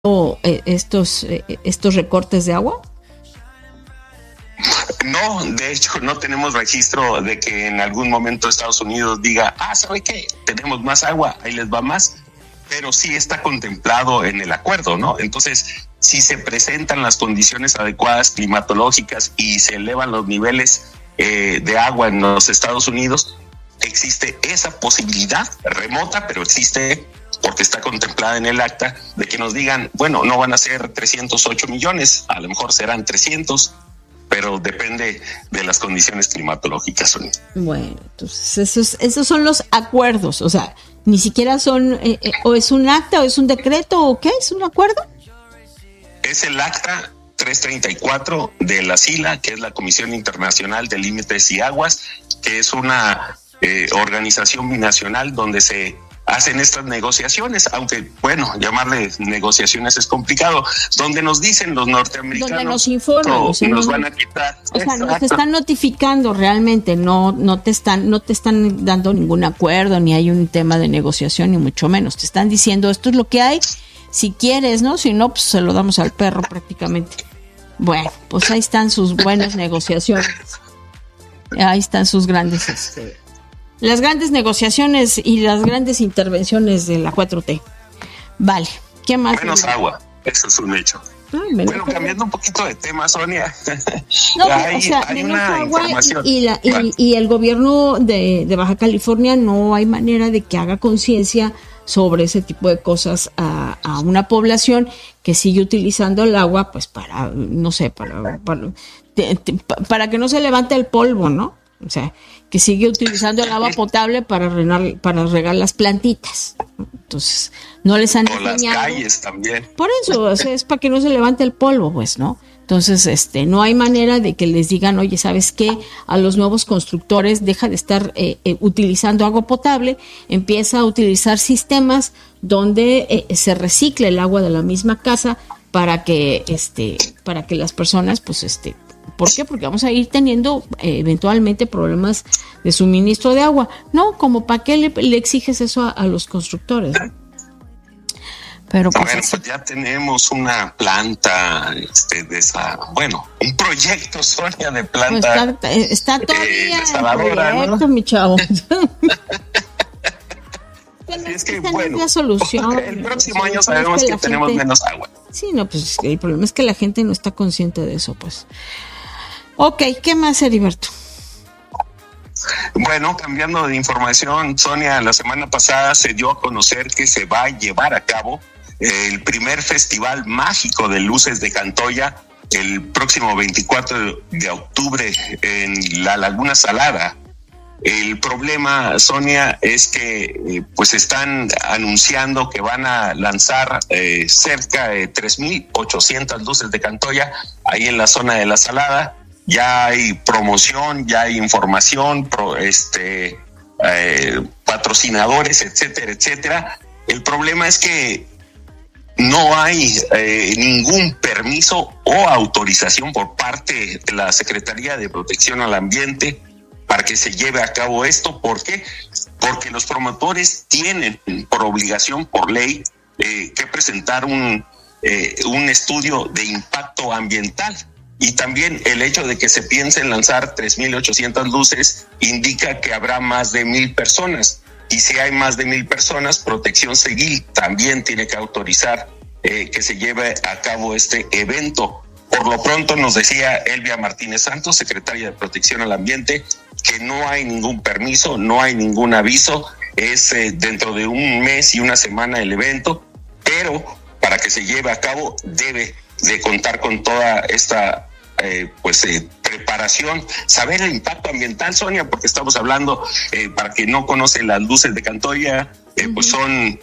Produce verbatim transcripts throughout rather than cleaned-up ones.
eh, estos, eh, estos recortes de agua? No, de hecho no tenemos registro de que en algún momento Estados Unidos diga, ah, ¿sabe qué? Tenemos más agua, ahí les va más, pero sí está contemplado en el acuerdo, ¿no? Entonces, si se presentan las condiciones adecuadas climatológicas y se elevan los niveles eh, de agua en los Estados Unidos, existe esa posibilidad remota, pero existe porque está contemplada en el acta, de que nos digan, bueno, no van a ser trescientos ocho millones, a lo mejor serán trescientos, pero depende de las condiciones climatológicas. Bueno, entonces esos, esos son los acuerdos, o sea, ni siquiera son, eh, eh, o es un acta, o es un decreto, o qué, ¿es un acuerdo? Es el acta trescientos treinta y cuatro de la SILA, que es la Comisión Internacional de Límites y Aguas, que es una eh, organización binacional donde se hacen estas negociaciones, aunque, bueno, llamarle negociaciones es complicado, donde nos dicen los norteamericanos, donde nos informan, o, o sea, nos no, van a quitar. O sea, nos te están notificando realmente, no, no te están, no te están dando ningún acuerdo, ni hay un tema de negociación, ni mucho menos. Te están diciendo, esto es lo que hay, si quieres, ¿no? Si no, pues se lo damos al perro prácticamente. Bueno, pues ahí están sus buenas negociaciones. Ahí están sus grandes, este, las grandes negociaciones y las grandes intervenciones de la cuatro T. Vale, ¿qué más? Menos agua, eso es un hecho. Ah, bueno, cambiando un poquito de tema, Sonia. No, hay, o sea, hay una agua información. Y, y, la, y, y el gobierno de, de Baja California no hay manera de que haga conciencia sobre ese tipo de cosas a, a una población que sigue utilizando el agua, pues para, no sé, para, para, te, te, para que no se levante el polvo, ¿no? O sea, que sigue utilizando el agua potable para regar, para regar las plantitas. Entonces, no les han enseñado. Las calles también. Por eso, o sea, es para que no se levante el polvo, pues, ¿no? Entonces, este, no hay manera de que les digan, oye, ¿sabes qué? A los nuevos constructores deja de estar eh, eh, utilizando agua potable, empieza a utilizar sistemas donde eh, se recicle el agua de la misma casa para que, este, para que las personas, pues, este, ¿por qué? Porque vamos a ir teniendo eh, eventualmente problemas de suministro de agua. No, como para qué le, le exiges eso a, a los constructores, ¿no? Pero pues, bueno, pues ya tenemos una planta este, de esa, bueno, un proyecto, Sonia, de planta. Pues está, está todavía eh, desaladora, proyecto, ¿no? mi chavo. Es que, bueno, la solución. El próximo año sabemos que, que tenemos gente, menos agua. Sí, no, pues el problema es que la gente no está consciente de eso, pues. Ok, ¿qué más, Heriberto? Bueno, cambiando de información, Sonia, la semana pasada se dio a conocer que se va a llevar a cabo el primer festival mágico de luces de Cantoya el próximo veinticuatro de octubre en la Laguna Salada. El problema, Sonia, es que eh, pues están anunciando que van a lanzar eh, cerca de tres mil ochocientas luces de Cantoya ahí en la zona de la Salada. Ya hay promoción, ya hay información, pro, este, eh, patrocinadores, etcétera, etcétera. El problema es que no hay eh, ningún permiso o autorización por parte de la Secretaría de Protección al Ambiente para que se lleve a cabo esto. ¿Por qué? Porque los promotores tienen por obligación, por ley, eh, que presentar un, eh, un estudio de impacto ambiental. Y también el hecho de que se piense en lanzar tres mil ochocientas luces indica que habrá más de mil personas. Y si hay más de mil personas, Protección Civil también tiene que autorizar eh, que se lleve a cabo este evento. Por lo pronto nos decía Elvia Martínez Santos, secretaria de Protección al Ambiente, que no hay ningún permiso, no hay ningún aviso. Es eh, dentro de un mes y una semana el evento, pero para que se lleve a cabo debe de contar con toda esta Eh, pues eh, preparación, saber el impacto ambiental, Sonia, porque estamos hablando, eh, para quien no conoce las luces de Cantoya, eh, uh-huh. pues son,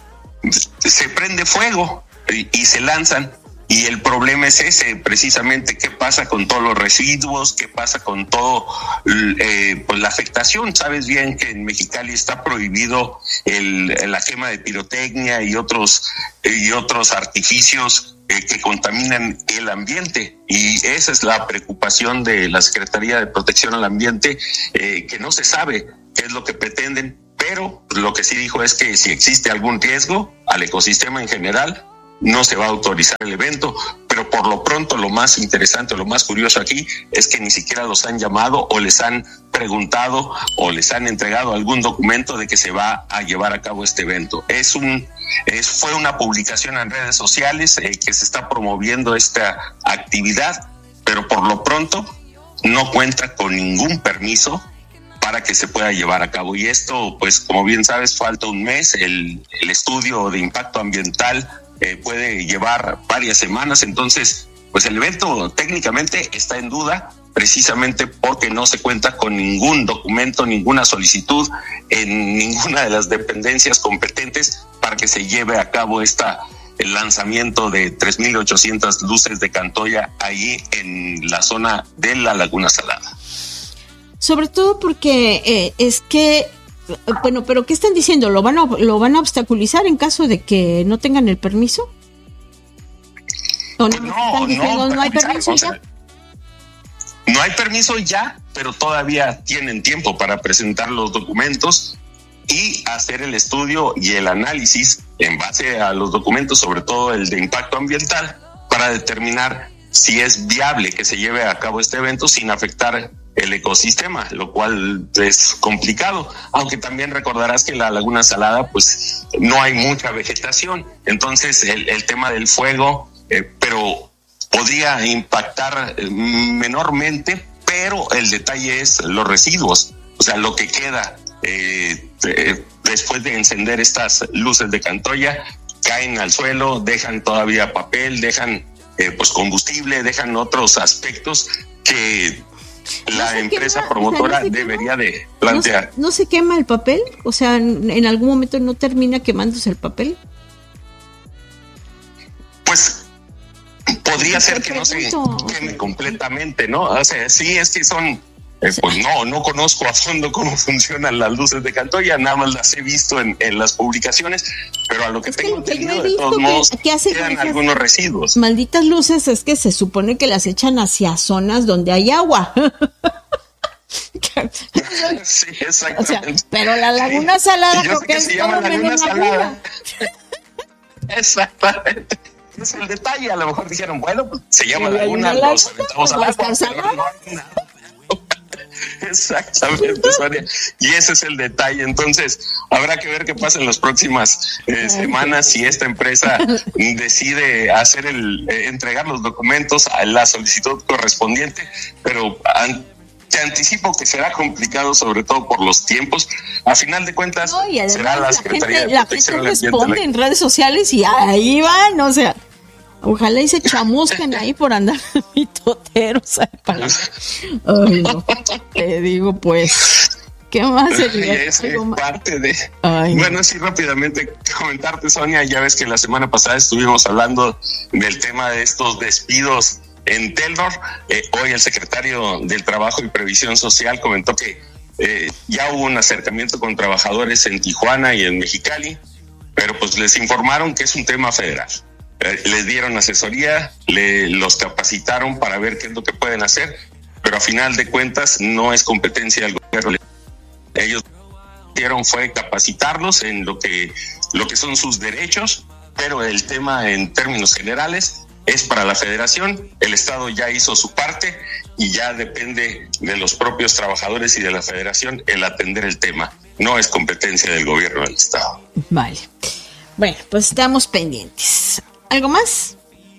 se prende fuego y, y se lanzan, y el problema es ese, precisamente, qué pasa con todos los residuos, qué pasa con todo, eh, pues la afectación. Sabes bien que en Mexicali está prohibido el, la quema de pirotecnia y otros, y otros artificios Eh, que contaminan el ambiente, y esa es la preocupación de la Secretaría de Protección al Ambiente, eh, que no se sabe qué es lo que pretenden, pero lo que sí dijo es que si existe algún riesgo al ecosistema en general, no se va a autorizar el evento, pero por lo pronto lo más interesante, lo más curioso aquí es que ni siquiera los han llamado o les han preguntado o les han entregado algún documento de que se va a llevar a cabo este evento. Es un, es, fue una publicación en redes sociales eh, que se está promoviendo esta actividad, pero por lo pronto no cuenta con ningún permiso para que se pueda llevar a cabo. Y esto, pues como bien sabes, falta un mes. El, el estudio de impacto ambiental eh, puede llevar varias semanas. Entonces, pues el evento técnicamente está en duda precisamente porque no se cuenta con ningún documento, ninguna solicitud en ninguna de las dependencias competentes para que se lleve a cabo esta el lanzamiento de tres mil ochocientas luces de Cantoya ahí en la zona de la Laguna Salada. Sobre todo porque eh, es que, bueno, pero ¿qué están diciendo? ¿Lo van a, lo van a obstaculizar en caso de que no tengan el permiso? ¿O no, no, están diciendo, no, no hay permiso o sea, ya? No hay permiso ya, pero todavía tienen tiempo para presentar los documentos y hacer el estudio y el análisis en base a los documentos, sobre todo el de impacto ambiental, para determinar si es viable que se lleve a cabo este evento sin afectar el ecosistema, lo cual es complicado, aunque también recordarás que en la Laguna Salada pues no hay mucha vegetación, entonces el, el tema del fuego, eh, pero podría impactar eh, menormente, pero el detalle es los residuos, o sea, lo que queda eh, eh, después de encender estas luces de Cantoya, caen al suelo, dejan todavía papel, dejan eh, pues combustible, dejan otros aspectos que la no empresa quema, promotora o sea, no debería quema, de plantear. ¿No, ¿No se quema el papel? O sea, ¿en, en algún momento no termina quemándose el papel? Pues podría ser que no se queme completamente, ¿no? O sea, sí, es que son... Eh, pues no, no conozco a fondo cómo funcionan las luces de Cantoya, nada más las he visto en, en las publicaciones, pero a lo que es tengo que entendido, de todos que, modos, que quedan algunos residuos. Malditas luces es que se supone que las echan hacia zonas donde hay agua. Sí, exactamente. O sea, pero la Laguna Salada creo que, que se llama Laguna Salada. Exactamente. Es el detalle, a lo mejor dijeron, bueno, pues se llama Laguna, nos aventamos al agua, pero no hay nada. Exactamente, Sonia. Y ese es el detalle. Entonces, habrá que ver qué pasa en las próximas eh, semanas si esta empresa decide hacer el eh, entregar los documentos a la solicitud correspondiente, pero an- te anticipo que será complicado, sobre todo por los tiempos. A final de cuentas, no, será la, la Secretaría gente, de Protección La gente responde en redes sociales y ahí van, o sea. Ojalá y se chamusquen ahí por andar mitoteros. Ay, no. Te digo, pues, ¿qué más sería? Es parte de... Ay, bueno, no. Sí, rápidamente comentarte, Sonia, ya ves que la semana pasada estuvimos hablando del tema de estos despidos en Telnor. Eh, hoy el secretario del Trabajo y Previsión Social comentó que eh, ya hubo un acercamiento con trabajadores en Tijuana y en Mexicali, pero pues les informaron que es un tema federal. Les dieron asesoría, le, los capacitaron para ver qué es lo que pueden hacer, pero a final de cuentas no es competencia del gobierno. Ellos hicieron fue capacitarlos en lo que, lo que son sus derechos, pero el tema en términos generales es para la federación. El Estado ya hizo su parte y ya depende de los propios trabajadores y de la federación el atender el tema. No es competencia del gobierno del Estado. Vale. Bueno, pues estamos pendientes. ¿Algo más?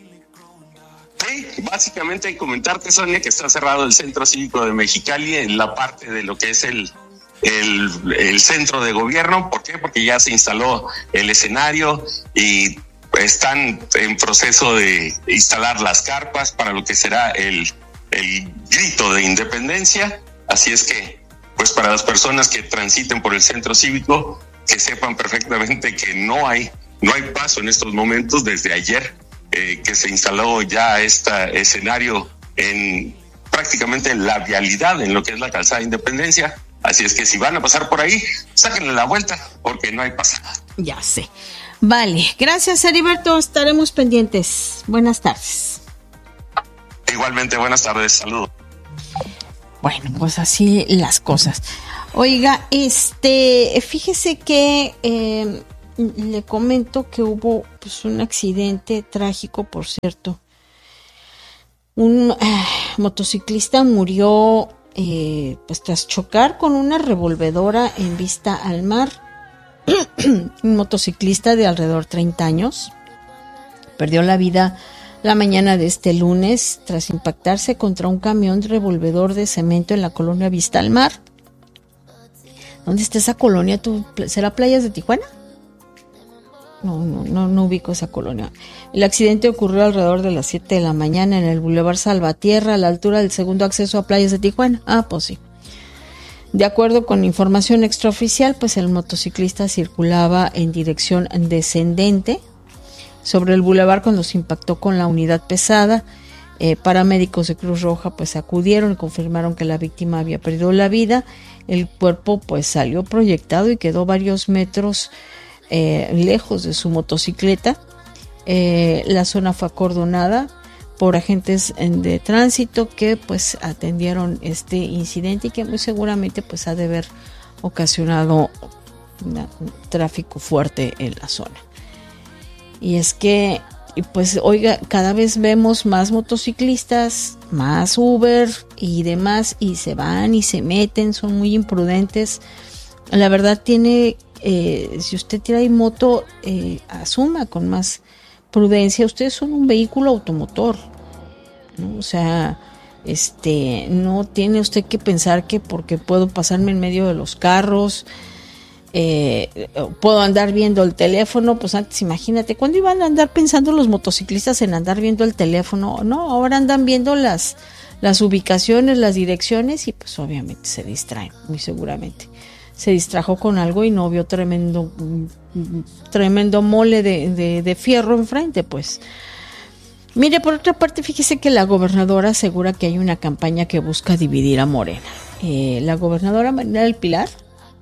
Sí, básicamente comentarte, Sonia, que está cerrado el Centro Cívico de Mexicali en la parte de lo que es el, el, el centro de gobierno. ¿Por qué? Porque ya se instaló el escenario y están en proceso de instalar las carpas para lo que será el, el grito de independencia. Así es que, pues para las personas que transiten por el Centro Cívico, que sepan perfectamente que no hay No hay paso en estos momentos desde ayer eh, que se instaló ya este escenario en prácticamente la vialidad en lo que es la calzada de Independencia. Así es que si van a pasar por ahí, sáquenle la vuelta porque no hay pasada. Ya sé. Vale, gracias Heriberto, estaremos pendientes. Buenas tardes. Igualmente, buenas tardes, saludos. Bueno, pues así las cosas. Oiga, este, fíjese que... Eh, le comento que hubo pues un accidente trágico, por cierto. Un eh, motociclista murió eh, pues tras chocar con una revolvedora en vista al mar. Un motociclista de alrededor de treinta años perdió la vida la mañana de este lunes tras impactarse contra un camión revolvedor de cemento en la colonia Vista al Mar. ¿Dónde está esa colonia? ¿Tú, ¿Será Playas de Tijuana? No, no, no, no ubico esa colonia. El accidente ocurrió alrededor de las siete de la mañana en el Boulevard Salvatierra, a la altura del segundo acceso a Playas de Tijuana. Ah, pues sí. De acuerdo con información extraoficial, pues el motociclista circulaba en dirección descendente sobre el bulevar cuando se impactó con la unidad pesada. Eh, paramédicos de Cruz Roja pues acudieron y confirmaron que la víctima había perdido la vida. El cuerpo pues salió proyectado y quedó varios metros eh, lejos de su motocicleta. Eh, la zona fue acordonada por agentes de tránsito que pues atendieron este incidente y que muy seguramente pues ha de haber ocasionado una, un tráfico fuerte en la zona. Y es que, pues, oiga, cada vez vemos más motociclistas, más Uber y demás, y se van y se meten, son muy imprudentes. La verdad tiene, eh, si usted trae moto, eh, asuma con más prudencia. Ustedes son un vehículo automotor, ¿no? O sea, este, no tiene usted que pensar que porque puedo pasarme en medio de los carros, Eh, puedo andar viendo el teléfono. Pues antes, imagínate, ¿cuándo iban a andar pensando los motociclistas en andar viendo el teléfono? No, ahora andan viendo las, las ubicaciones, las direcciones y pues obviamente se distraen, muy seguramente. Se distrajo con algo y no vio tremendo, tremendo mole de, de, de fierro enfrente, pues. Mire, por otra parte, fíjese que la gobernadora asegura que hay una campaña que busca dividir a Morena. Eh, la gobernadora Marina del Pilar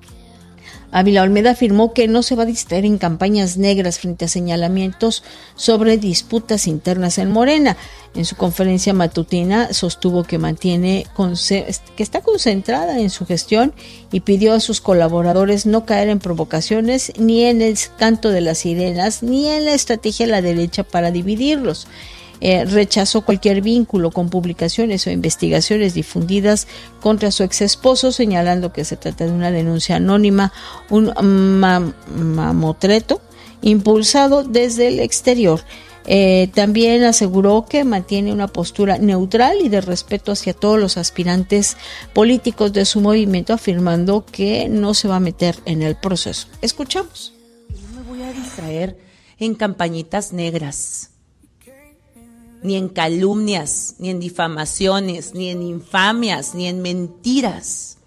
Ávila Olmeda afirmó que no se va a distraer en campañas negras frente a señalamientos sobre disputas internas en Morena. En su conferencia matutina sostuvo que mantiene que está concentrada en su gestión y pidió a sus colaboradores no caer en provocaciones ni en el canto de las sirenas ni en la estrategia de la derecha para dividirlos. Eh, rechazó cualquier vínculo con publicaciones o investigaciones difundidas contra su ex esposo, señalando que se trata de una denuncia anónima, un mam- mamotreto impulsado desde el exterior. Eh, también aseguró que mantiene una postura neutral y de respeto hacia todos los aspirantes políticos de su movimiento, afirmando que no se va a meter en el proceso. Escuchamos. No me voy a distraer en campañitas negras, ni en calumnias, ni en difamaciones, ni en infamias, ni en mentiras.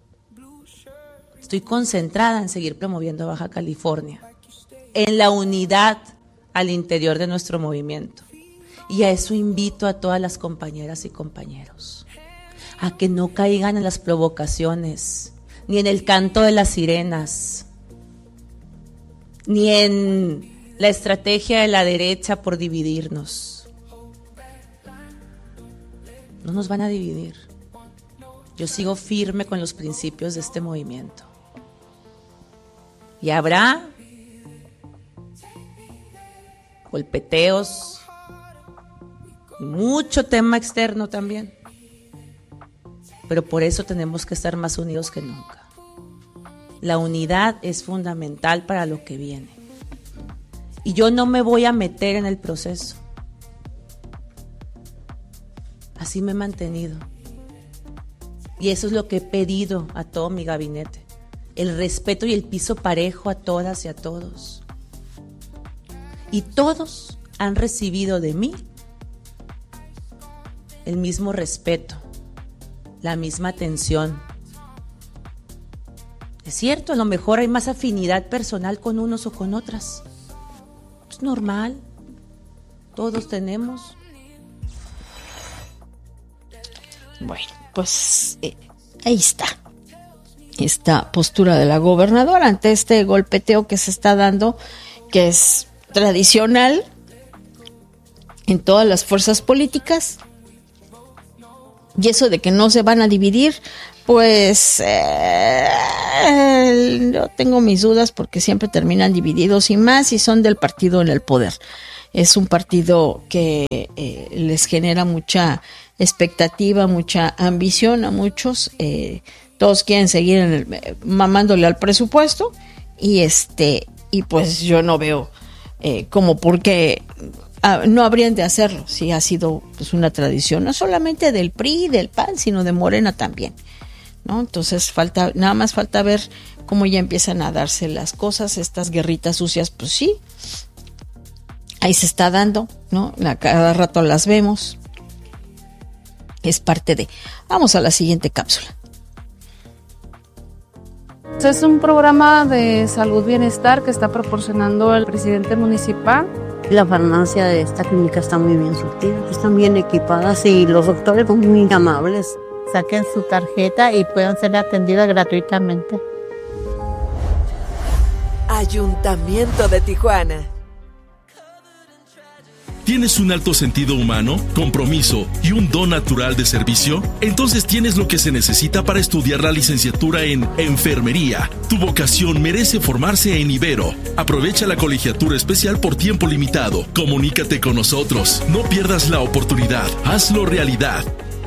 Estoy concentrada en seguir promoviendo Baja California, en la unidad al interior de nuestro movimiento. Y a eso invito a todas las compañeras y compañeros, a que no caigan en las provocaciones, ni en el canto de las sirenas, ni en la estrategia de la derecha por dividirnos. No nos van a dividir. Yo sigo firme con los principios de este movimiento. Y habrá golpeteos, mucho tema externo también. Pero por eso tenemos que estar más unidos que nunca. La unidad es fundamental para lo que viene. Y yo no me voy a meter en el proceso. Así me he mantenido. Y eso es lo que he pedido a todo mi gabinete. El respeto y el piso parejo a todas y a todos. Y todos han recibido de mí el mismo respeto, la misma atención. Es cierto, a lo mejor hay más afinidad personal con unos o con otras. Es normal. Todos tenemos. Bueno, pues eh, ahí está. Esta postura de la gobernadora ante este golpeteo que se está dando, que es tradicional en todas las fuerzas políticas. Y eso de que no se van a dividir, pues eh, eh, yo tengo mis dudas porque siempre terminan divididos y más si son del partido en el poder. Es un partido que eh, les genera mucha expectativa, mucha ambición a muchos. Eh, todos quieren seguir en el, mamándole al presupuesto y este y pues yo no veo eh, como por qué ah, no habrían de hacerlo si ha sido pues una tradición no solamente del P R I, del P A N, sino de Morena también, ¿no? Entonces falta nada más falta ver cómo ya empiezan a darse las cosas, estas guerritas sucias, pues sí. Ahí se está dando, ¿no? A cada rato las vemos. Es parte de... Vamos a la siguiente cápsula. Es un programa de salud bienestar que está proporcionando el presidente municipal. La farmacia de esta clínica está muy bien surtida, están bien equipadas y los doctores son muy amables. Saquen su tarjeta y puedan ser atendidas gratuitamente. Ayuntamiento de Tijuana. ¿Tienes un alto sentido humano, compromiso y un don natural de servicio? Entonces tienes lo que se necesita para estudiar la licenciatura en Enfermería. Tu vocación merece formarse en Ibero. Aprovecha la colegiatura especial por tiempo limitado. Comunícate con nosotros. No pierdas la oportunidad. Hazlo realidad.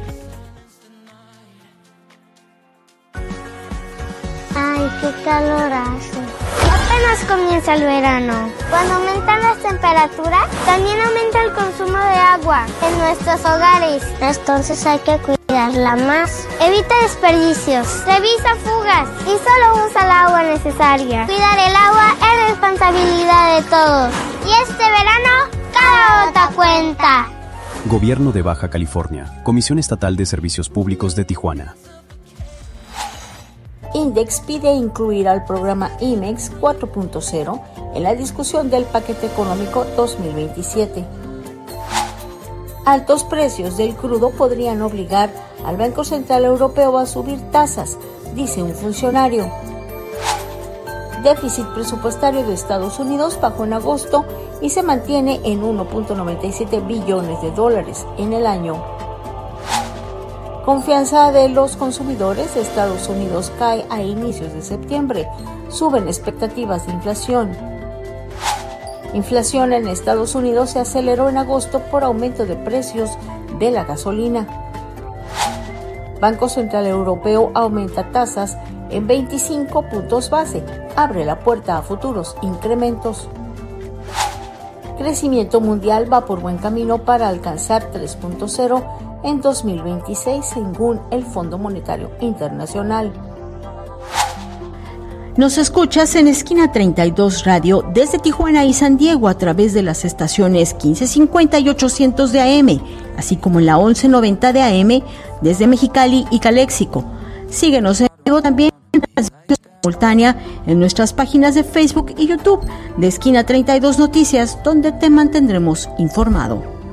Ay, qué calor hace. Apenas comienza el verano. Cuando aumentan las temperaturas, también aumenta el consumo de agua en nuestros hogares. Entonces hay que cuidarla más. Evita desperdicios, revisa fugas y solo usa el agua necesaria. Cuidar el agua es responsabilidad de todos. Y este verano, cada gota cuenta. Gobierno de Baja California. Comisión Estatal de Servicios Públicos de Tijuana. INDEX pide incluir al programa IMEX cuatro punto cero en la discusión del paquete económico dos mil veintisiete. Altos precios del crudo podrían obligar al Banco Central Europeo a subir tasas, dice un funcionario. Déficit presupuestario de Estados Unidos bajó en agosto y se mantiene en uno punto noventa y siete billones de dólares en el año. Confianza de los consumidores de Estados Unidos cae a inicios de septiembre. Suben expectativas de inflación. Inflación en Estados Unidos se aceleró en agosto por aumento de precios de la gasolina. Banco Central Europeo aumenta tasas en veinticinco puntos base. Abre la puerta a futuros incrementos. Crecimiento mundial va por buen camino para alcanzar tres punto cero en dos mil veintiséis, según el Fondo Monetario Internacional. Nos escuchas en Esquina treinta y dos Radio desde Tijuana y San Diego a través de las estaciones quince cincuenta y ochocientos de A M, así como en la once noventa de A M desde Mexicali y Caléxico. Síguenos en vivo también en transmisión simultánea en nuestras páginas de Facebook y YouTube de Esquina treinta y dos Noticias, donde te mantendremos informado.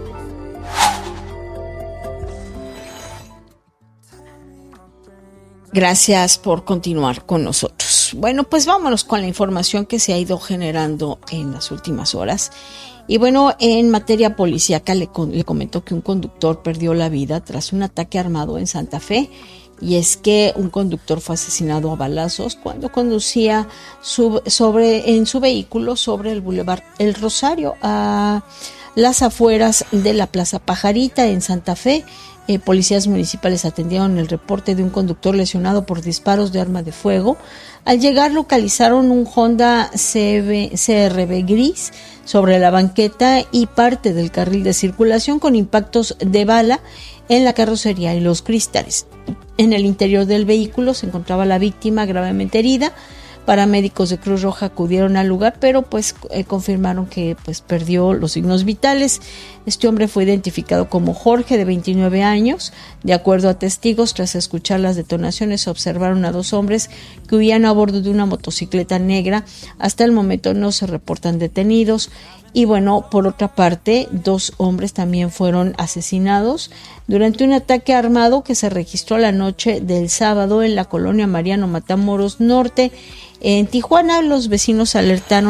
Gracias por continuar con nosotros. Bueno, pues vámonos con la información que se ha ido generando en las últimas horas. Y bueno, en materia policíaca le, le comentó que un conductor perdió la vida tras un ataque armado en Santa Fe. Y es que un conductor fue asesinado a balazos cuando conducía su, sobre, en su vehículo sobre el Boulevard El Rosario a las afueras de la Plaza Pajarita en Santa Fe. Eh, policías municipales atendieron el reporte de un conductor lesionado por disparos de arma de fuego. Al llegar localizaron un Honda C R V gris sobre la banqueta y parte del carril de circulación con impactos de bala en la carrocería y los cristales. En el interior del vehículo se encontraba la víctima gravemente herida. Paramédicos de Cruz Roja acudieron al lugar, pero pues eh, confirmaron que pues perdió los signos vitales. Este hombre fue identificado como Jorge, de veintinueve años. De acuerdo a testigos, tras escuchar las detonaciones, se observaron a dos hombres que huían a bordo de una motocicleta negra. Hasta el momento no se reportan detenidos. Y bueno, por otra parte, dos hombres también fueron asesinados durante un ataque armado que se registró la noche del sábado en la colonia Mariano Matamoros Norte. En Tijuana, los vecinos alertaron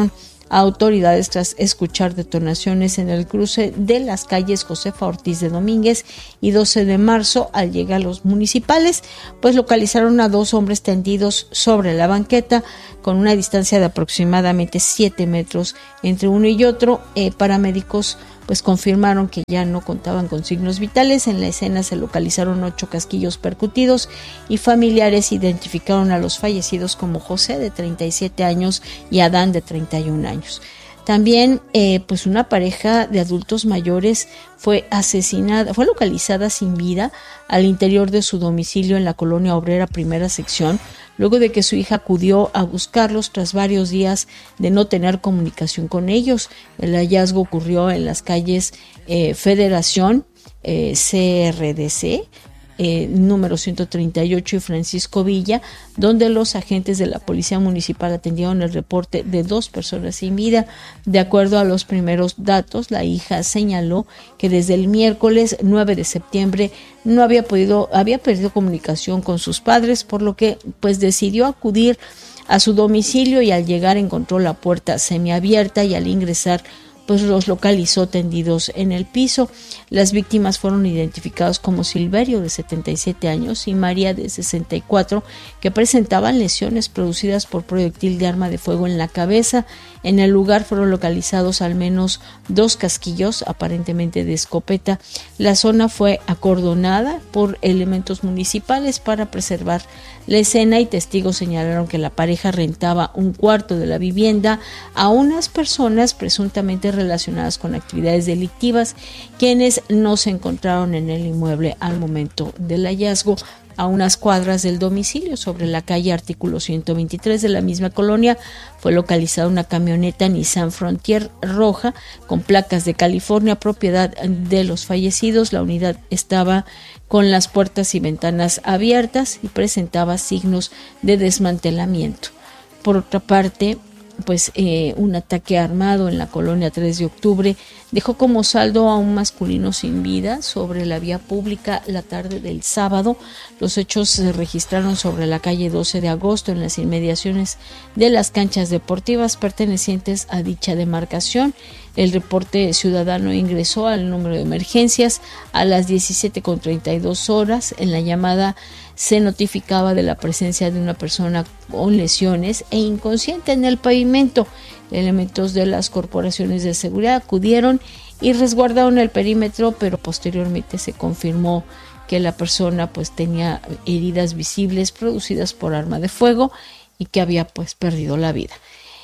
a autoridades tras escuchar detonaciones en el cruce de las calles Josefa Ortiz de Domínguez y doce de marzo. Al llegar los municipales, pues localizaron a dos hombres tendidos sobre la banqueta con una distancia de aproximadamente siete metros entre uno y otro. Eh, paramédicos pues confirmaron que ya no contaban con signos vitales. En la escena se localizaron ocho casquillos percutidos y familiares identificaron a los fallecidos como José, de treinta y siete años, y Adán, de treinta y un años. También eh, pues una pareja de adultos mayores fue asesinada, fue localizada sin vida al interior de su domicilio en la colonia obrera Primera Sección, luego de que su hija acudió a buscarlos tras varios días de no tener comunicación con ellos. El hallazgo ocurrió en las calles eh, Federación, eh, C R D C, Eh, número ciento treinta y ocho y Francisco Villa, donde los agentes de la policía municipal atendieron el reporte de dos personas sin vida. De acuerdo a los primeros datos, la hija señaló que desde el miércoles nueve de septiembre no había podido, había perdido comunicación con sus padres, por lo que pues decidió acudir a su domicilio, y al llegar encontró la puerta semiabierta y al ingresar pues los localizó tendidos en el piso. Las víctimas fueron identificados como Silverio, de setenta y siete años, y María, de sesenta y cuatro, que presentaban lesiones producidas por proyectil de arma de fuego en la cabeza. En el lugar fueron localizados al menos dos casquillos, aparentemente de escopeta. La zona fue acordonada por elementos municipales para preservar la escena, y testigos señalaron que la pareja rentaba un cuarto de la vivienda a unas personas presuntamente relacionadas con actividades delictivas, quienes no se encontraron en el inmueble al momento del hallazgo. A unas cuadras del domicilio, sobre la calle Artículo ciento veintitrés de la misma colonia, fue localizada una camioneta Nissan Frontier roja con placas de California, propiedad de los fallecidos. La unidad estaba con las puertas y ventanas abiertas y presentaba signos de desmantelamiento. Por otra parte, pues eh, un ataque armado en la colonia tres de octubre dejó como saldo a un masculino sin vida sobre la vía pública la tarde del sábado. Los hechos se registraron sobre la calle doce de agosto, en las inmediaciones de las canchas deportivas pertenecientes a dicha demarcación. El reporte ciudadano ingresó al número de emergencias a las diecisiete con treinta y dos horas. En la llamada se notificaba de la presencia de una persona con lesiones e inconsciente en el pavimento. Elementos de las corporaciones de seguridad acudieron y resguardaron el perímetro, pero posteriormente se confirmó que la persona pues tenía heridas visibles producidas por arma de fuego y que había pues perdido la vida.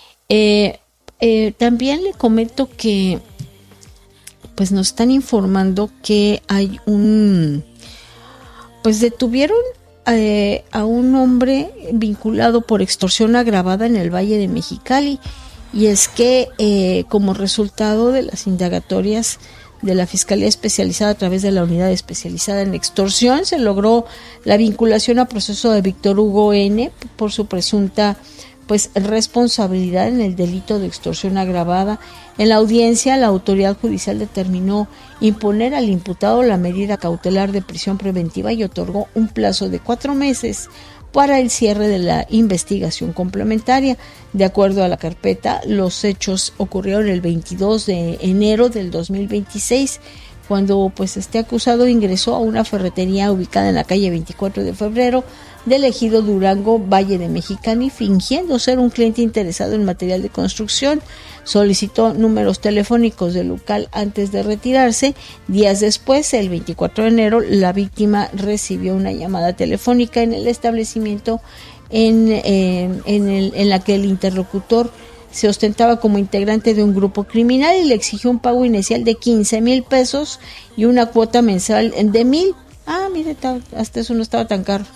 Eh, eh, también le comento que pues nos están informando que hay un pues detuvieron eh, a un hombre vinculado por extorsión agravada en el Valle de Mexicali, y es que eh, como resultado de las indagatorias de la Fiscalía Especializada a través de la Unidad Especializada en Extorsión, se logró la vinculación a proceso de Víctor Hugo N. por su presunta pues responsabilidad en el delito de extorsión agravada. En la audiencia, la autoridad judicial determinó imponer al imputado la medida cautelar de prisión preventiva y otorgó un plazo de cuatro meses para el cierre de la investigación complementaria. De acuerdo a la carpeta, los hechos ocurrieron el veintidós de enero del dos mil veintiséis, cuando pues este acusado ingresó a una ferretería ubicada en la calle veinticuatro de febrero del ejido Durango, Valle de Mexicali, fingiendo ser un cliente interesado en material de construcción. Solicitó números telefónicos del local antes de retirarse. Días después, el veinticuatro de enero, la víctima recibió una llamada telefónica en el establecimiento en, eh, en, el, en la que el interlocutor se ostentaba como integrante de un grupo criminal y le exigió un pago inicial de quince mil pesos y una cuota mensual de mil. Ah, mire, hasta eso no estaba tan caro.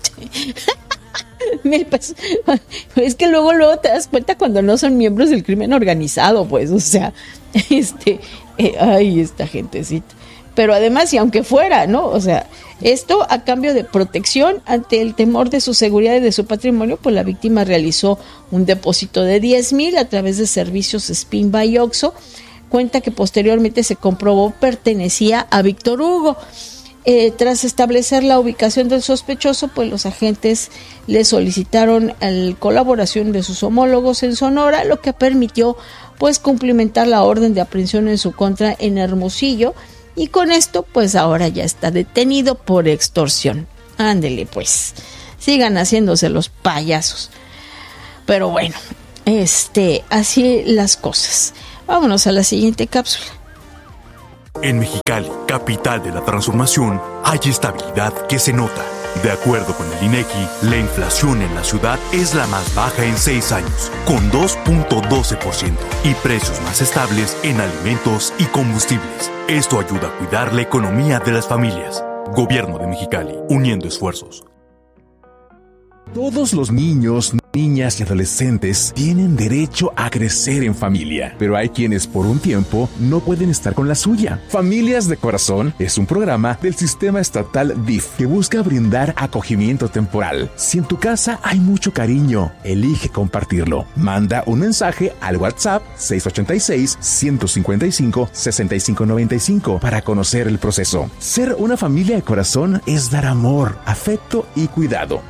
Mil pesos. Es que luego, luego te das cuenta cuando no son miembros del crimen organizado, pues, o sea, este, eh, ay, esta gentecita. Pero además, y aunque fuera, ¿no? O sea, esto a cambio de protección ante el temor de su seguridad y de su patrimonio, pues la víctima realizó un depósito de diez mil a través de servicios Spin by Oxxo, cuenta que posteriormente se comprobó pertenecía a Víctor Hugo. Eh, tras establecer la ubicación del sospechoso, pues los agentes le solicitaron la colaboración de sus homólogos en Sonora, lo que permitió pues cumplimentar la orden de aprehensión en su contra en Hermosillo, y con esto pues ahora ya está detenido por extorsión. Ándele pues, sigan haciéndose los payasos. Pero bueno, este, así las cosas. Vámonos a la siguiente cápsula. En Mexicali, capital de la transformación, hay estabilidad que se nota. De acuerdo con el INEGI, la inflación en la ciudad es la más baja en seis años, con dos punto doce por ciento, y precios más estables en alimentos y combustibles. Esto ayuda a cuidar la economía de las familias. Gobierno de Mexicali, uniendo esfuerzos. Todos los niños, niñas y adolescentes tienen derecho a crecer en familia, pero hay quienes por un tiempo no pueden estar con la suya. Familias de Corazón es un programa del sistema estatal D I F que busca brindar acogimiento temporal. Si en tu casa hay mucho cariño, elige compartirlo. Manda un mensaje al WhatsApp seis ocho seis, uno cinco cinco, seis cinco nueve cinco para conocer el proceso. Ser una familia de corazón es dar amor, afecto y cuidado.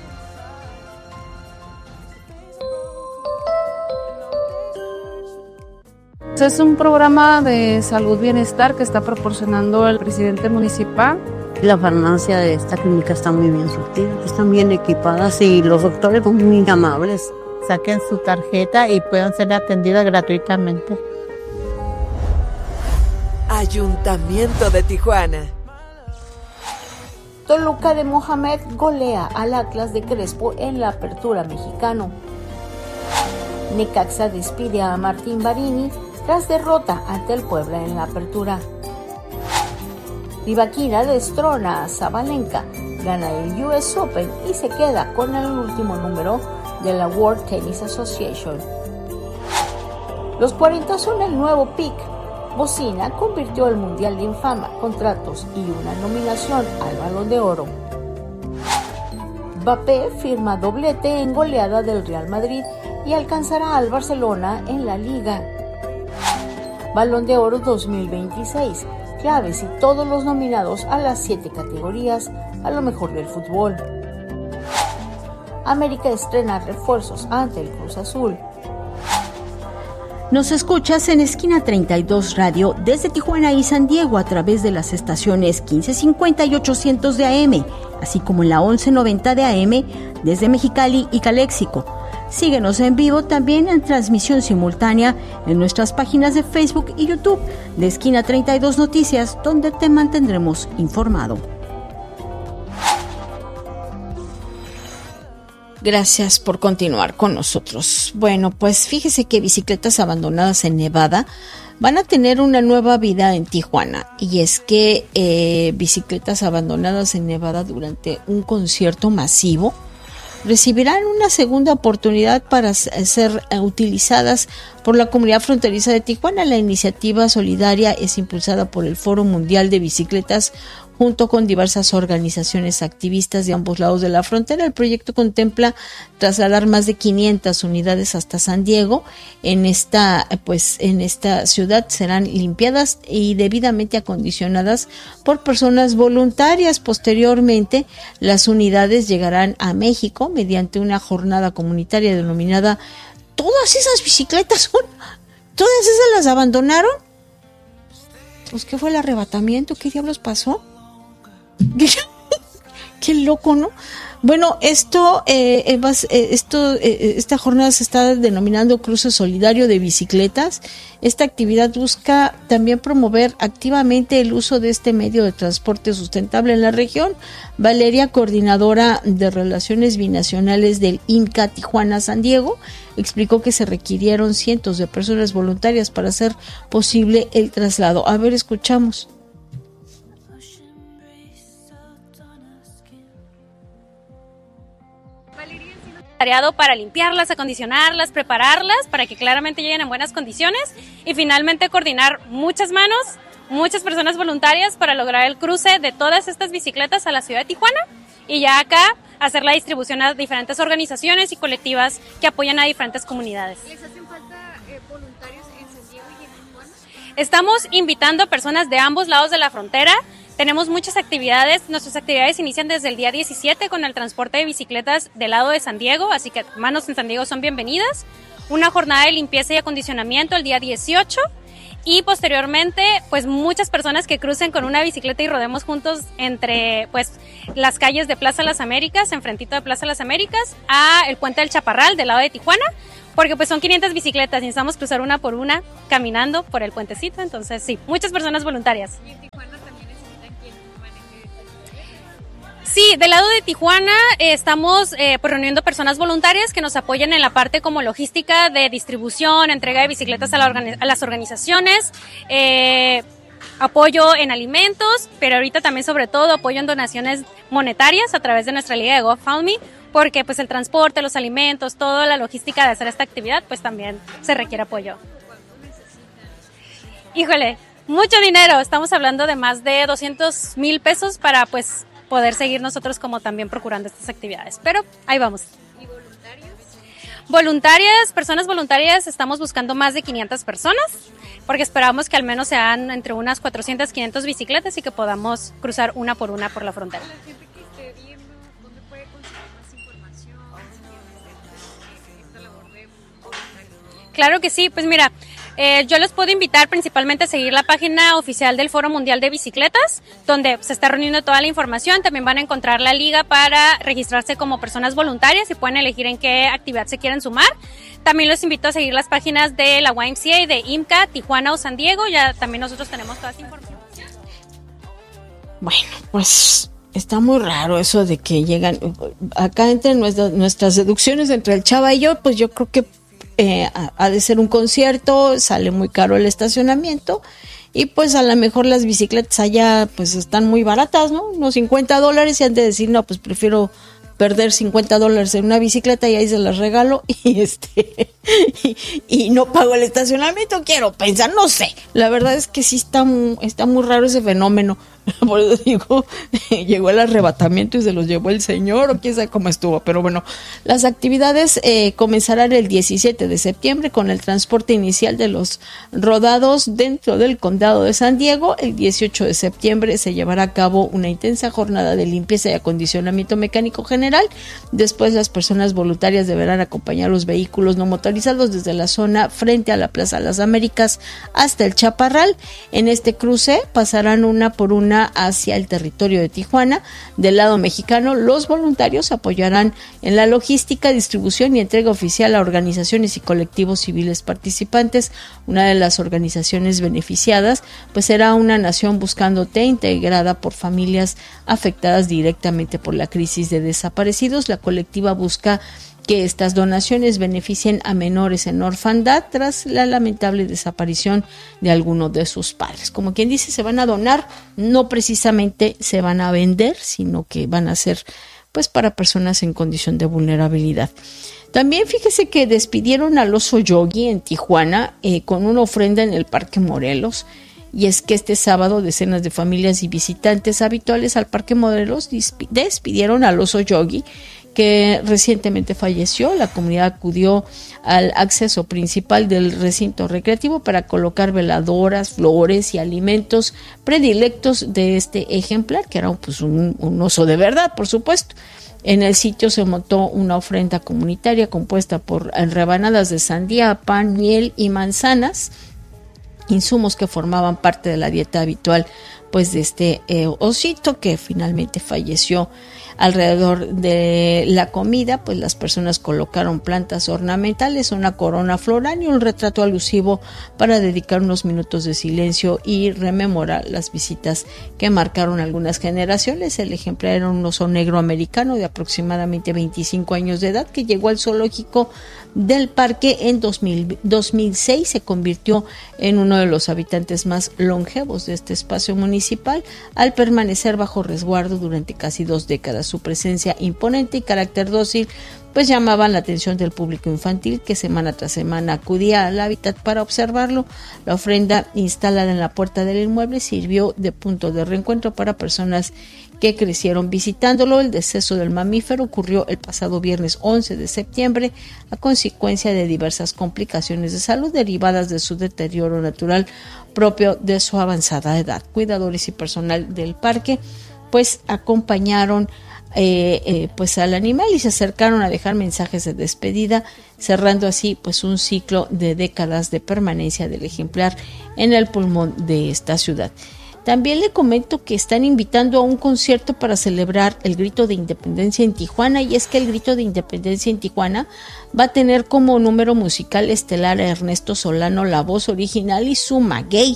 Es un programa de salud bienestar que está proporcionando el presidente municipal. La farmacia de esta clínica está muy bien surtida, están bien equipadas y los doctores son muy amables. Saquen su tarjeta y puedan ser atendidas gratuitamente. Ayuntamiento de Tijuana. Toluca de Mohamed golea al Atlas de Crespo en la Apertura Mexicano. Necaxa despide a Martín Barini tras derrota ante el Puebla en la Apertura. Rivaquina destrona a Sabalenka, gana el U S Open y se queda con el último número de la World Tennis Association. Los cuarenta son el nuevo pick. Bocina convirtió el Mundial de Infama, contratos y una nominación al Balón de Oro. Mbappé firma doblete en goleada del Real Madrid y alcanzará al Barcelona en la Liga. Balón de Oro dos mil veintiséis, claves y todos los nominados a las siete categorías a lo mejor del fútbol. América estrena refuerzos ante el Cruz Azul. Nos escuchas en Esquina treinta y dos Radio desde Tijuana y San Diego a través de las estaciones quince cincuenta y ochocientos de A M, así como en la once noventa de A M desde Mexicali y Caléxico. Síguenos en vivo también en transmisión simultánea en nuestras páginas de Facebook y YouTube de Esquina treinta y dos Noticias, donde te mantendremos informado. Gracias por continuar con nosotros. Bueno, pues fíjese que bicicletas abandonadas en Nevada van a tener una nueva vida en Tijuana. Y es que eh, bicicletas abandonadas en Nevada durante un concierto masivo recibirán una segunda oportunidad para ser utilizadas por la comunidad fronteriza de Tijuana. La iniciativa solidaria es impulsada por el Foro Mundial de Bicicletas junto con diversas organizaciones activistas de ambos lados de la frontera. El proyecto contempla trasladar más de quinientas unidades hasta San Diego. En esta, pues, en esta ciudad serán limpiadas y debidamente acondicionadas por personas voluntarias. Posteriormente, las unidades llegarán a México mediante una jornada comunitaria denominada ¿Todas esas bicicletas son? ¿Todas esas las abandonaron? Pues, ¿qué fue el arrebatamiento? ¿Qué diablos pasó? Qué loco, ¿no? Bueno, esto, eh, esto, eh, esta jornada se está denominando Cruce Solidario de Bicicletas. Esta actividad busca también promover activamente el uso de este medio de transporte sustentable en la región. Valeria, coordinadora de Relaciones Binacionales del I N C A Tijuana San Diego, explicó que se requirieron cientos de personas voluntarias para hacer posible el traslado. A ver, escuchamos. Para limpiarlas, acondicionarlas, prepararlas para que claramente lleguen en buenas condiciones y finalmente coordinar muchas manos, muchas personas voluntarias para lograr el cruce de todas estas bicicletas a la ciudad de Tijuana y ya acá hacer la distribución a diferentes organizaciones y colectivas que apoyan a diferentes comunidades. ¿Les hacen falta eh, voluntarios en San Diego y en Tijuana? Estamos invitando a personas de ambos lados de la frontera. Tenemos muchas actividades, nuestras actividades inician desde el día diecisiete con el transporte de bicicletas del lado de San Diego, así que manos en San Diego son bienvenidas. Una jornada de limpieza y acondicionamiento el día dieciocho y posteriormente pues muchas personas que crucen con una bicicleta y rodemos juntos entre pues las calles de Plaza Las Américas, enfrentito de Plaza Las Américas, a el Puente del Chaparral del lado de Tijuana, porque pues son quinientas bicicletas y necesitamos cruzar una por una caminando por el puentecito, entonces sí, muchas personas voluntarias. ¿Y en Tijuana también necesitan quien maneje? Sí, del lado de Tijuana eh, estamos eh, pues, reuniendo personas voluntarias que nos apoyen en la parte como logística de distribución, entrega de bicicletas a, la organi- a las organizaciones, eh, apoyo en alimentos, pero ahorita también sobre todo apoyo en donaciones monetarias a través de nuestra liga de GoFundMe, porque pues el transporte, los alimentos, toda la logística de hacer esta actividad, pues también se requiere apoyo. Híjole, mucho dinero, estamos hablando de más de doscientos mil pesos para pues poder seguir nosotros como también procurando estas actividades, pero ahí vamos. ¿Y voluntarios? Voluntarias, personas voluntarias, estamos buscando más de quinientas personas, porque esperamos que al menos sean entre unas cuatrocientas, quinientas bicicletas y que podamos cruzar una por una por la frontera. La gente que esté viendo, ¿dónde puede conseguir más información? Si quieren hacer esta labor de voluntarios. Claro que sí, pues mira, eh, yo les puedo invitar principalmente a seguir la página oficial del Foro Mundial de Bicicletas, donde se está reuniendo toda la información. También van a encontrar la liga para registrarse como personas voluntarias y pueden elegir en qué actividad se quieren sumar. También los invito a seguir las páginas de la Y M C A, de I M C A, Tijuana o San Diego. Ya también nosotros tenemos toda esa información. Bueno, pues está muy raro eso de que llegan acá entre nuestras, nuestras deducciones entre el Chava y yo, pues yo creo que eh, ha, ha de ser un concierto, sale muy caro el estacionamiento y pues a lo mejor las bicicletas allá pues están muy baratas, ¿no? Unos cincuenta dólares y han de decir, no, pues prefiero perder cincuenta dólares en una bicicleta y ahí se las regalo y este y, y no pago el estacionamiento, quiero pensar, no sé, la verdad es que sí está muy, está muy raro ese fenómeno. Por eso digo, llegó el arrebatamiento y se los llevó el señor o quién sabe cómo estuvo, pero bueno, las actividades eh, comenzarán el diecisiete de septiembre con el transporte inicial de los rodados dentro del condado de San Diego. El dieciocho de septiembre se llevará a cabo una intensa jornada de limpieza y acondicionamiento mecánico general. Después las personas voluntarias deberán acompañar los vehículos no motorizados desde la zona frente a la Plaza Las Américas hasta el Chaparral. En este cruce pasarán una por una hacia el territorio de Tijuana. Del lado mexicano, los voluntarios apoyarán en la logística, distribución y entrega oficial a organizaciones y colectivos civiles participantes. Una de las organizaciones beneficiadas pues será Una Nación Buscándote, integrada por familias afectadas directamente por la crisis de desaparecidos. La colectiva busca que estas donaciones beneficien a menores en orfandad tras la lamentable desaparición de alguno de sus padres. Como quien dice, se van a donar, no precisamente se van a vender, sino que van a ser pues para personas en condición de vulnerabilidad. También fíjese que despidieron al oso Yogi en Tijuana eh, con una ofrenda en el Parque Morelos. Y es que este sábado decenas de familias y visitantes habituales al Parque Morelos despidieron al oso Yogi, que recientemente falleció. La comunidad acudió al acceso principal del recinto recreativo para colocar veladoras, flores y alimentos predilectos de este ejemplar, que era pues, un, un oso de verdad, por supuesto. En el sitio se montó una ofrenda comunitaria compuesta por rebanadas de sandía, pan, miel y manzanas, insumos que formaban parte de la dieta habitual pues de este eh, osito que finalmente falleció. Alrededor de la comida, pues las personas colocaron plantas ornamentales, una corona floral y un retrato alusivo para dedicar unos minutos de silencio y rememorar las visitas que marcaron algunas generaciones. El ejemplar era un oso negro americano de aproximadamente veinticinco años de edad que llegó al zoológico del parque en dos mil, dos mil seis. Se convirtió en uno de los habitantes más longevos de este espacio municipal al permanecer bajo resguardo durante casi dos décadas. Su presencia imponente y carácter dócil pues llamaban la atención del público infantil que semana tras semana acudía al hábitat para observarlo. La ofrenda instalada en la puerta del inmueble sirvió de punto de reencuentro para personas que crecieron visitándolo. El deceso del mamífero ocurrió el pasado viernes once de septiembre a consecuencia de diversas complicaciones de salud derivadas de su deterioro natural propio de su avanzada edad. Cuidadores y personal del parque pues acompañaron Eh, eh, pues al animal y se acercaron a dejar mensajes de despedida, cerrando así pues un ciclo de décadas de permanencia del ejemplar en el pulmón de esta ciudad. También le comento que están invitando a un concierto para celebrar el Grito de Independencia en Tijuana, y es que el Grito de Independencia en Tijuana va a tener como número musical estelar a Ernesto Solano, la voz original, y Sumaguey.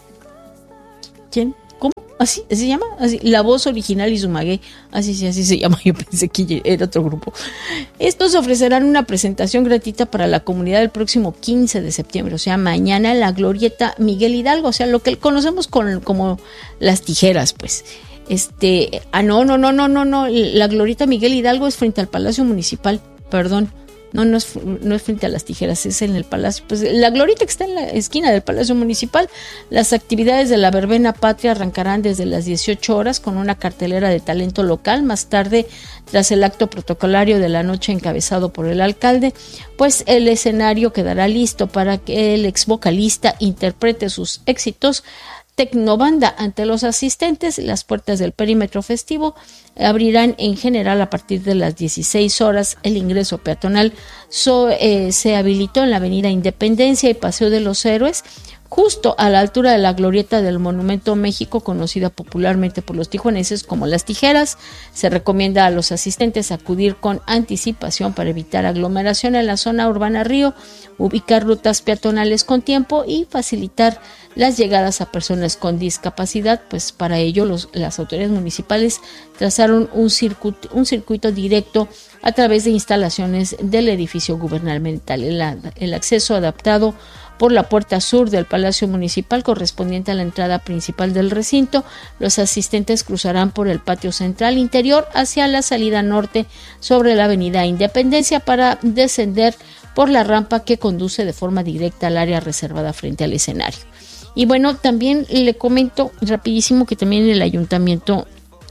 ¿Quién? Así, así se llama, así, la voz original y Sumaguey, así, sí, así se llama. Yo pensé que era otro grupo. Estos ofrecerán una presentación gratuita para la comunidad el próximo quince de septiembre, o sea, mañana en la Glorieta Miguel Hidalgo, o sea, lo que conocemos con, como las tijeras, pues. Este, ah, no, no, no, no, no, no, la Glorieta Miguel Hidalgo es frente al Palacio Municipal, perdón. No, no es, no es frente a las tijeras, es en el Palacio. Pues la glorieta que está en la esquina del Palacio Municipal. Las actividades de la verbena patria arrancarán desde las dieciocho horas con una cartelera de talento local. Más tarde, tras el acto protocolario de la noche encabezado por el alcalde, pues el escenario quedará listo para que el ex vocalista interprete sus éxitos Tecnobanda ante los asistentes. Las puertas del perímetro festivo abrirán en general a partir de las dieciséis horas. El ingreso peatonal so, eh, se habilitó en la avenida Independencia y Paseo de los Héroes, justo a la altura de la glorieta del Monumento México, conocida popularmente por los tijuanenses como Las Tijeras. Se recomienda a los asistentes acudir con anticipación para evitar aglomeración en la zona urbana Río, ubicar rutas peatonales con tiempo y facilitar las llegadas a personas con discapacidad. Pues para ello los, las autoridades municipales trazaron un circuito, un circuito directo a través de instalaciones del edificio gubernamental. El, el acceso adaptado por la puerta sur del Palacio Municipal, correspondiente a la entrada principal del recinto. Los asistentes cruzarán por el patio central interior hacia la salida norte sobre la avenida Independencia para descender por la rampa que conduce de forma directa al área reservada frente al escenario. Y bueno, también le comento rapidísimo que también el Ayuntamiento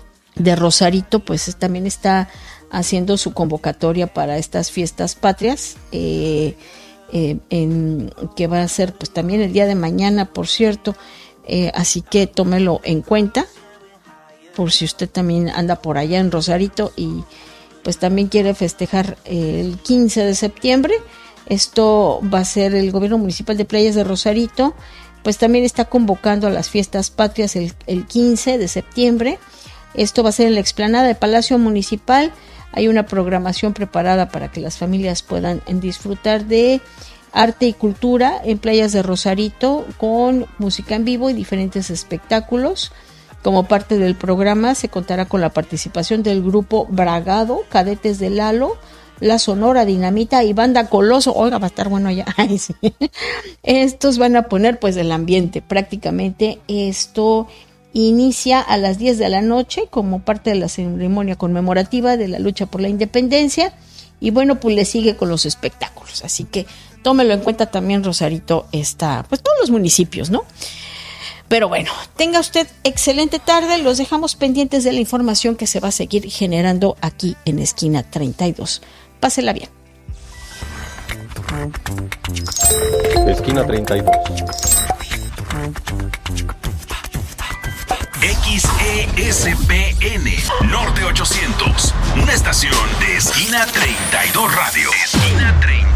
de Rosarito pues también está haciendo su convocatoria para estas fiestas patrias, eh, Eh, en, que va a ser pues también el día de mañana, por cierto, eh, así que tómelo en cuenta por si usted también anda por allá en Rosarito y pues también quiere festejar eh, el quince de septiembre. Esto va a ser el gobierno municipal de Playas de Rosarito, pues también está convocando a las fiestas patrias el, el quince de septiembre. Esto va a ser en la explanada del Palacio Municipal. Hay una programación preparada para que las familias puedan disfrutar de arte y cultura en Playas de Rosarito, con música en vivo y diferentes espectáculos. Como parte del programa se contará con la participación del grupo Bragado, Cadetes de Lalo, La Sonora Dinamita y Banda Coloso. Oiga, va a estar bueno allá. Ay, sí. Estos van a poner pues el ambiente. Prácticamente esto inicia a las diez de la noche como parte de la ceremonia conmemorativa de la lucha por la independencia, y bueno, pues le sigue con los espectáculos, así que tómelo en cuenta también. Rosarito está, pues todos los municipios, ¿no? Pero bueno, tenga usted excelente tarde, los dejamos pendientes de la información que se va a seguir generando aquí en Esquina treinta y dos. Pásela bien. Esquina treinta y dos. X E S P N Norte ochocientos, una estación de Esquina treinta y dos Radio. Esquina treinta y dos.